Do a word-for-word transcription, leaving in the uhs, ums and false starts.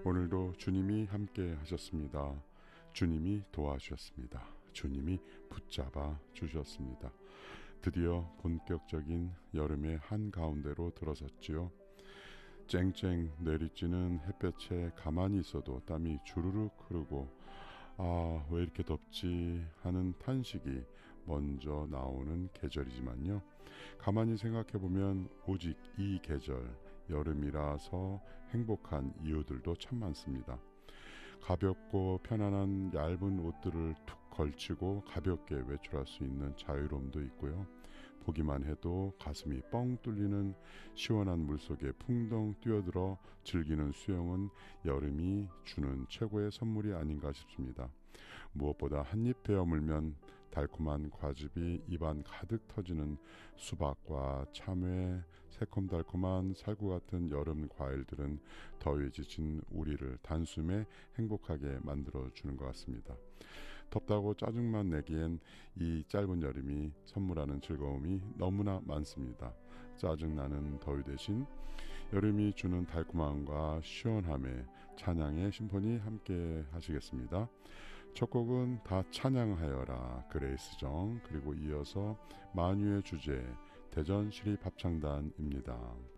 오늘도 주님이 함께 하셨습니다. 주님이 도와주셨습니다. 주님이 붙잡아 주셨습니다. 드디어 본격적인 여름의 한가운데로 들어섰지요. 쨍쨍 내리쬐는 햇볕에 가만히 있어도 땀이 주르륵 흐르고 아, 왜 이렇게 덥지 하는 탄식이 먼저 나오는 계절이지만요. 가만히 생각해보면 오직 이 계절, 여름이라서 행복한 이유들도 참 많습니다. 가볍고 편안한 얇은 옷들을 툭 걸치고 가볍게 외출할 수 있는 자유로움도 있고요. 보기만 해도 가슴이 뻥 뚫리는 시원한 물속에 풍덩 뛰어들어 즐기는 수영은 여름이 주는 최고의 선물이 아닌가 싶습니다. 무엇보다 한입 베어 물면 달콤한 과즙이 입안 가득 터지는 수박과 참외, 새콤달콤한 살구 같은 여름 과일들은 더위에 지친 우리를 단숨에 행복하게 만들어주는 것 같습니다. 덥다고 짜증만 내기엔 이 짧은 여름이 선물하는 즐거움이 너무나 많습니다. 짜증나는 더위 대신 여름이 주는 달콤함과 시원함에 찬양의 심포니 함께 하시겠습니다. 첫 곡은 다 찬양하여라 그레이스정, 그리고 이어서 만유의 주제 대전시립합창단입니다.